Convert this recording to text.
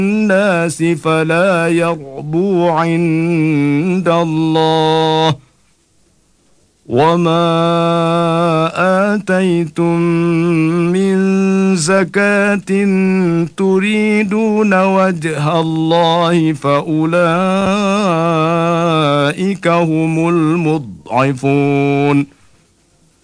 الناس فلا يربو عند الله. وما آتيتم من زكاة تريدون وجه الله فأولئك هم المضعفون.